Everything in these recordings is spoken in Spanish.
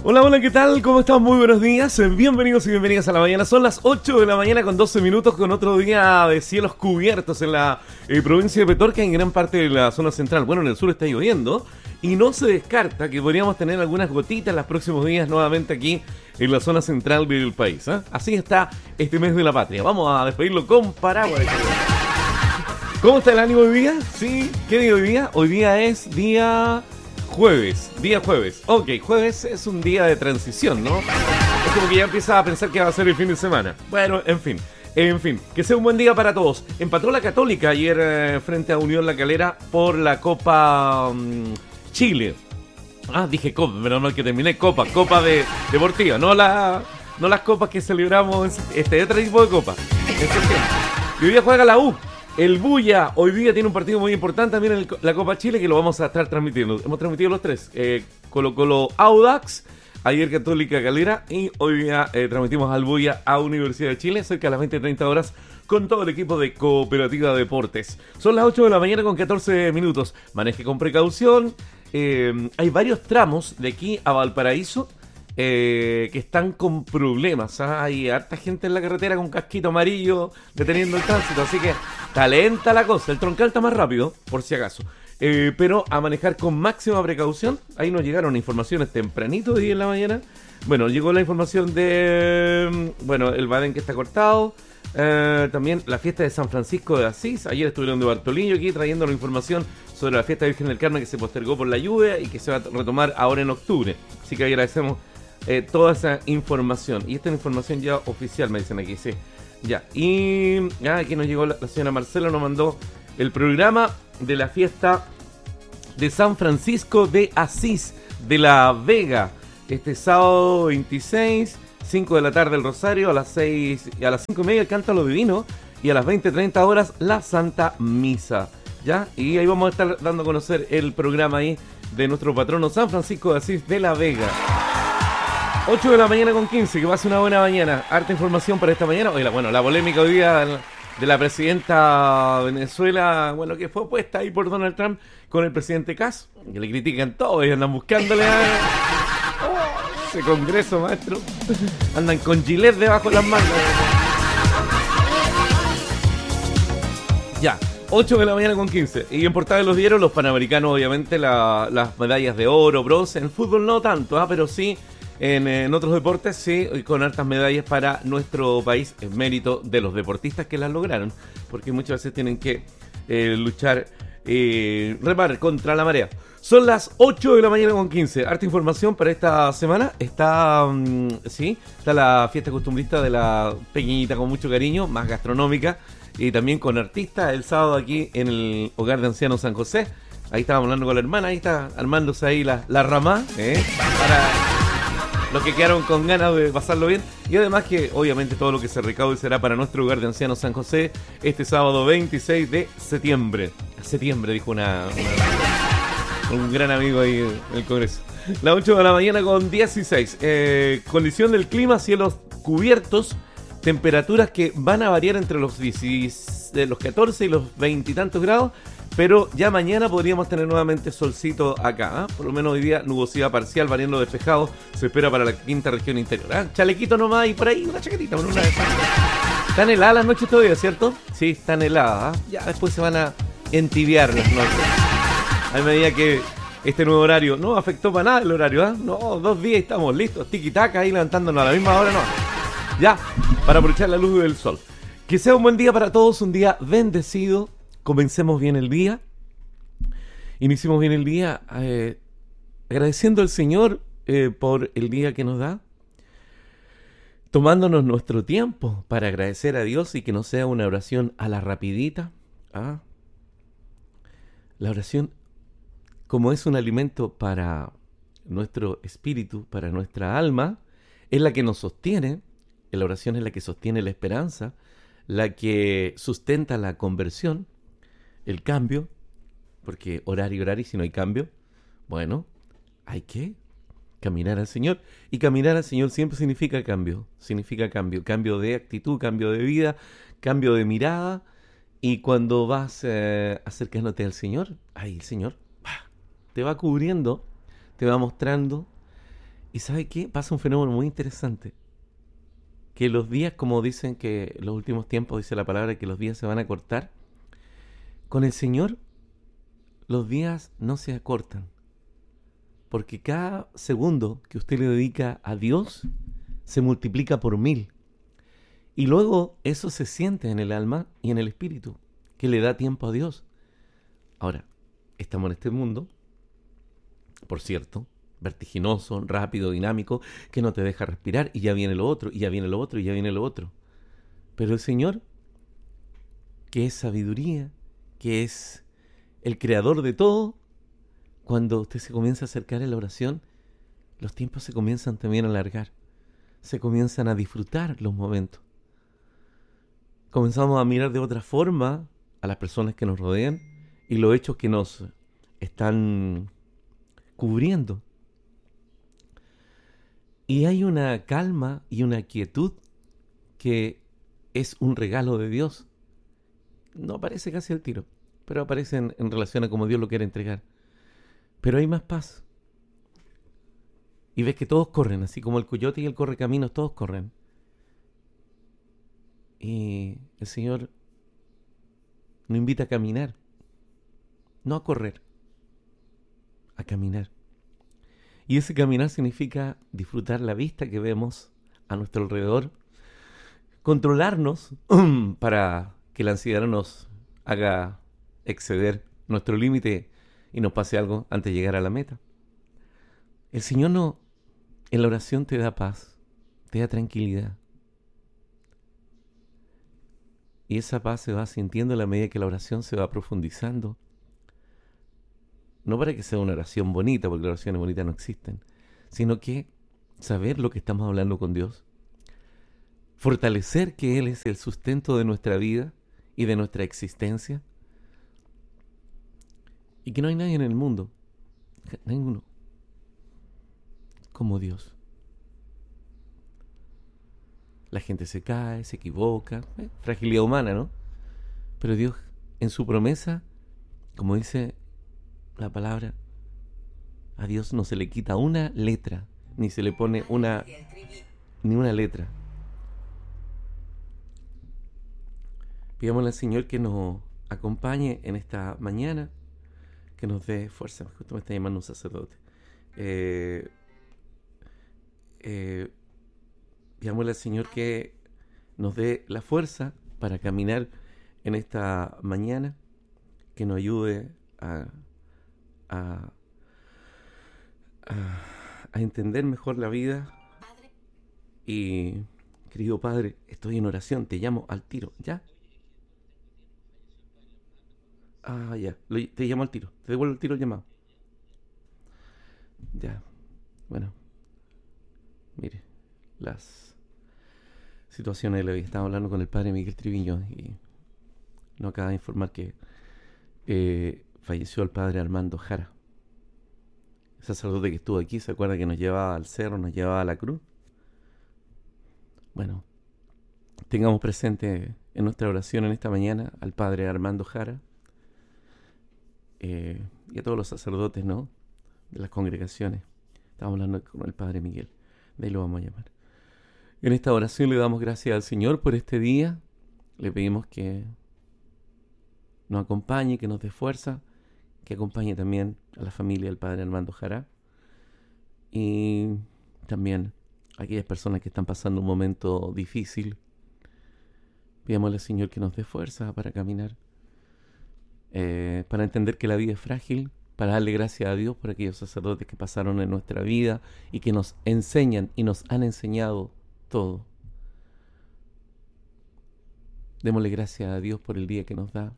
Hola, hola, ¿qué tal? ¿Cómo están? Muy buenos días. Bienvenidos y bienvenidas a la mañana. Son las 8 de la mañana con 12 minutos con otro día de cielos cubiertos en la provincia de Petorca, en gran parte de la zona central. Bueno, en el sur está lloviendo y no se descarta que podríamos tener algunas gotitas los próximos días nuevamente aquí en la zona central del país. Así está este mes de la patria. Vamos a despedirlo con paraguas. ¿Cómo está el ánimo hoy día? Sí, ¿qué día hoy día? Hoy día es día jueves. Ok, jueves es un día de transición, ¿no? Es como que ya empieza a pensar que va a ser el fin de semana. Bueno, en fin, que sea un buen día para todos. Empató la Católica ayer frente a Unión La Calera por la Copa Chile. Dije Copa, menos mal que terminé Copa deportiva, no las copas que celebramos, otro tipo de copa. Y hoy día juega la U. El Bulla hoy día tiene un partido muy importante también en la Copa Chile que lo vamos a estar transmitiendo. Hemos transmitido los tres. Colo Audax, ayer Católica Calera y hoy día transmitimos al Bulla a Universidad de Chile cerca de las 20:30 horas con todo el equipo de Cooperativa Deportes. Son las 8 de la mañana con 14 minutos. Maneje con precaución. Hay varios tramos de aquí a Valparaíso que están con problemas. Hay harta gente en la carretera con casquito amarillo deteniendo el tránsito, así que está lenta la cosa. El troncal está más rápido, por si acaso, pero a manejar con máxima precaución. Ahí nos llegaron informaciones tempranito de 10 en la mañana. Bueno, llegó la información de el Baden que está cortado. También la fiesta de San Francisco de Asís. Ayer estuvieron de Bartolillo aquí trayendo la información sobre la fiesta de Virgen del Carmen que se postergó por la lluvia y que se va a retomar ahora en octubre. Así que agradecemos toda esa información. Y esta es información ya oficial, me dicen aquí, sí. Ya. Y aquí nos llegó la señora Marcela, nos mandó el programa de la fiesta de San Francisco de Asís de la Vega. Este sábado 26, 5 de la tarde el Rosario, a las 6 y a las 5:30 el Cántaro Divino y a las 20:30 horas la Santa Misa. ¿Ya? Y ahí vamos a estar dando a conocer el programa ahí de nuestro patrono San Francisco de Asís de la Vega. 8 de la mañana con 15, que pase una buena mañana. Harta información para esta mañana. Oye, la polémica hoy día de la presidenta de Venezuela, que fue puesta ahí por Donald Trump con el presidente Kass, que le critican todo y andan buscándole a ese congreso, maestro. Andan con gilet debajo de las manos. Ya. 8 de la mañana con 15. Y en portada de los diarios, los panamericanos, obviamente, las medallas de oro, bronce. En fútbol no tanto, pero sí en otros deportes, sí, con hartas medallas para nuestro país, en mérito de los deportistas que las lograron. Porque muchas veces tienen que luchar, remar contra la marea. Son las 8 de la mañana con 15. Harta información para esta semana. Está la fiesta costumbrista de la Pequeñita con mucho cariño, más gastronómica. Y también con artistas el sábado aquí en el Hogar de Ancianos San José. Ahí estábamos hablando con la hermana, ahí está armándose ahí la rama, para los que quedaron con ganas de pasarlo bien. Y además que obviamente todo lo que se recaude será para nuestro Hogar de Ancianos San José este sábado 26 de septiembre. Septiembre, dijo un gran amigo ahí en el Congreso. Las 8 de la mañana con 16. Condición del clima, cielos cubiertos. Temperaturas que van a variar entre los 14 y los 20 y tantos grados, pero ya mañana podríamos tener nuevamente solcito acá, por lo menos hoy día nubosidad parcial, variando despejado, se espera para la quinta región interior. Chalequito nomás y por ahí una chaquetita. Están heladas las noches todavía, ¿cierto? Sí, están heladas. Ya después se van a entibiar las noches. A medida que este nuevo horario no afectó para nada el horario, no, 2 días y estamos listos, tiki-taka ahí levantándonos a la misma hora, no. Ya, para aprovechar la luz del sol. Que sea un buen día para todos, un día bendecido. Comencemos bien el día. Iniciemos bien el día agradeciendo al Señor por el día que nos da. Tomándonos nuestro tiempo para agradecer a Dios y que no sea una oración a la rapidita. La oración, como es un alimento para nuestro espíritu, para nuestra alma, es la que nos sostiene. La oración es la que sostiene la esperanza, la que sustenta la conversión, el cambio, porque orar y si no hay cambio, hay que caminar al Señor. Y caminar al Señor siempre significa cambio, cambio de actitud, cambio de vida, cambio de mirada. Y cuando vas acercándote al Señor, el Señor te va cubriendo, te va mostrando ¿Y sabe qué? Pasa un fenómeno muy interesante. Que los días, como dicen que en los últimos tiempos, dice la palabra, que los días se van a cortar. Con el Señor, los días no se acortan. Porque cada segundo que usted le dedica a Dios se multiplica por 1000. Y luego eso se siente en el alma y en el espíritu, que le da tiempo a Dios. Ahora, estamos en este mundo, por cierto, vertiginoso, rápido, dinámico, que no te deja respirar, y ya viene lo otro, y ya viene lo otro, y ya viene lo otro. Pero el Señor, que es sabiduría, que es el creador de todo, cuando usted se comienza a acercar en la oración, los tiempos se comienzan también a alargar, se comienzan a disfrutar los momentos. Comenzamos a mirar de otra forma a las personas que nos rodean y los hechos que nos están cubriendo. Y hay una calma y una quietud que es un regalo de Dios. No aparece casi al tiro, pero aparece en relación a cómo Dios lo quiere entregar. Pero hay más paz. Y ves que todos corren, así como el coyote y el correcaminos, todos corren. Y el Señor nos invita a caminar, no a correr, a caminar. Y ese caminar significa disfrutar la vista que vemos a nuestro alrededor, controlarnos para que la ansiedad no nos haga exceder nuestro límite y nos pase algo antes de llegar a la meta. El Señor no, en la oración te da paz, te da tranquilidad. Y esa paz se va sintiendo a la medida que la oración se va profundizando. No para que sea una oración bonita, porque las oraciones bonitas no existen, sino que saber lo que estamos hablando con Dios, fortalecer que Él es el sustento de nuestra vida y de nuestra existencia, y que no hay nadie en el mundo, ninguno, como Dios. La gente se cae, se equivoca, fragilidad humana, ¿no? Pero Dios, en su promesa, como dice la palabra, a Dios no se le quita una letra, ni se le pone ni una letra. Pidámosle al Señor que nos acompañe en esta mañana, que nos dé fuerza. Justo me está llamando un sacerdote. Pidámosle al Señor que nos dé la fuerza para caminar en esta mañana, que nos ayude a entender mejor la vida. Y, querido Padre, estoy en oración, te llamo al tiro, ¿ya? Ya, te llamo al tiro, te devuelvo el tiro el llamado. Ya, bueno, mire, las situaciones de la vida. Estaba hablando con el padre Miguel Triviño y nos acaba de informar que falleció el padre Armando Jara, el sacerdote que estuvo aquí. ¿Se acuerda que nos llevaba al cerro, nos llevaba a la cruz? Bueno, tengamos presente en nuestra oración en esta mañana al padre Armando Jara y a todos los sacerdotes, ¿no?, de las congregaciones. Estamos hablando con el padre Miguel, de ahí lo vamos a llamar. En esta oración le damos gracias al Señor por este día. Le pedimos que nos acompañe, que nos dé fuerza, que acompañe también a la familia del padre Armando Jara y también a aquellas personas que están pasando un momento difícil. Pidámosle al Señor que nos dé fuerza para caminar, para entender que la vida es frágil, para darle gracias a Dios por aquellos sacerdotes que pasaron en nuestra vida y que nos enseñan y nos han enseñado todo. Démosle gracias a Dios por el día que nos da.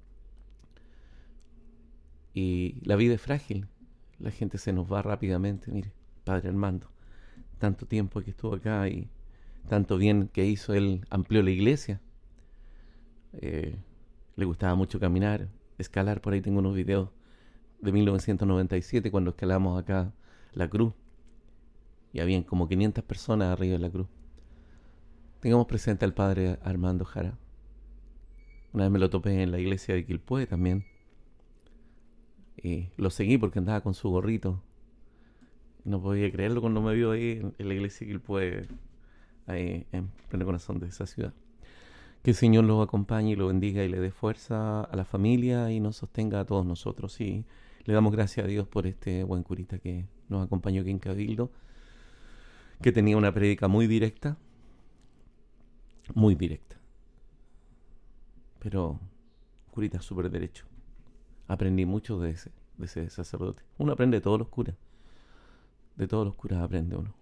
Y la vida es frágil, la gente se nos va rápidamente. Mire, padre Armando, tanto tiempo que estuvo acá y tanto bien que hizo. Él amplió la iglesia, le gustaba mucho caminar, escalar. Por ahí tengo unos videos de 1997 cuando escalamos acá la cruz y habían como 500 personas arriba de la cruz. Tengamos presente al padre Armando Jara. Una vez me lo topé en la iglesia de Quilpué también y lo seguí porque andaba con su gorrito No podía creerlo cuando me vio ahí en la iglesia que él puede, ahí en pleno corazón de esa ciudad. Que el Señor los acompañe y lo bendiga y le dé fuerza a la familia y nos sostenga a todos nosotros. Y le damos gracias a Dios por este buen curita que nos acompañó aquí en Cabildo, que tenía una prédica muy directa, pero curita súper derecho. Aprendí mucho de ese sacerdote. Uno aprende de todos los curas aprende uno.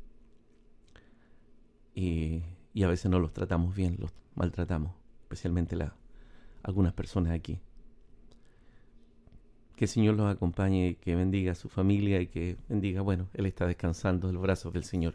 Y a veces no los tratamos bien, los maltratamos, especialmente algunas personas aquí. Que el Señor los acompañe y que bendiga a su familia y que bendiga, bueno, Él está descansando en los brazos del Señor.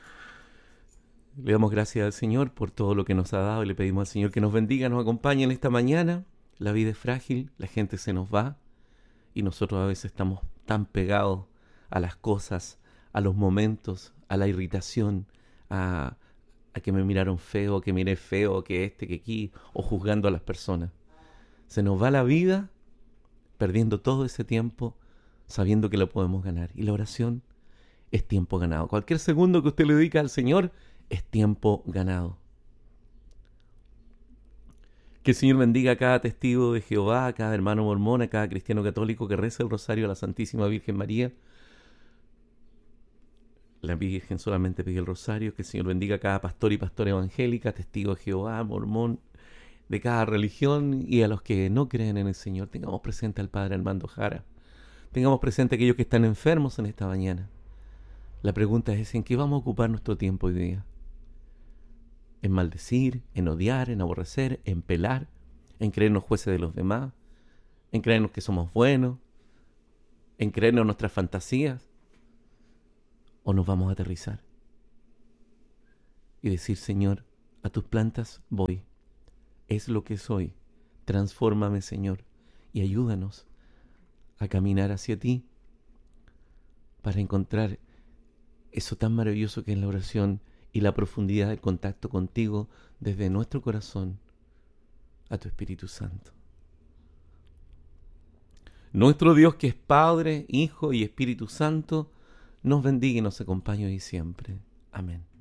Le damos gracias al Señor por todo lo que nos ha dado y le pedimos al Señor que nos bendiga, nos acompañe en esta mañana. La vida es frágil, la gente se nos va y nosotros a veces estamos tan pegados a las cosas, a los momentos, a la irritación, a que me miraron feo, que miré feo, que que aquí, o juzgando a las personas. Se nos va la vida perdiendo todo ese tiempo sabiendo que lo podemos ganar. Y la oración es tiempo ganado. Cualquier segundo que usted le dedica al Señor es tiempo ganado. Que el Señor bendiga a cada testigo de Jehová, a cada hermano mormón, a cada cristiano católico que reza el rosario a la Santísima Virgen María. La Virgen solamente pide el rosario. Que el Señor bendiga a cada pastor y pastora evangélica, testigo de Jehová, mormón, de cada religión, y a los que no creen en el Señor. Tengamos presente al Padre Armando Jara. Tengamos presente a aquellos que están enfermos en esta mañana. La pregunta es: ¿en qué vamos a ocupar nuestro tiempo hoy día? ¿En maldecir, en odiar, en aborrecer, en pelar, en creernos jueces de los demás, en creernos que somos buenos, en creernos nuestras fantasías? ¿O nos vamos a aterrizar y decir: Señor, a tus plantas voy, es lo que soy, transfórmame, Señor, y ayúdanos a caminar hacia ti para encontrar eso tan maravilloso que es la oración y la profundidad del contacto contigo desde nuestro corazón a tu Espíritu Santo? Nuestro Dios, que es Padre, Hijo y Espíritu Santo, nos bendiga y nos acompañe hoy y siempre. Amén.